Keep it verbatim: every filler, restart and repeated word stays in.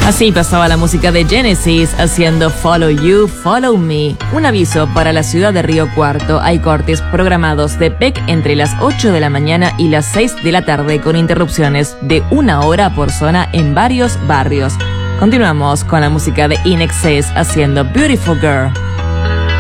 Así pasaba la música de Genesis haciendo Follow You, Follow Me. Un aviso para la ciudad de Río Cuarto. Hay cortes programados de P E C entre las ocho de la mañana y las seis de la tarde con interrupciones de una hora por zona en varios barrios. Continuamos con la música de In Excess haciendo Beautiful Girl.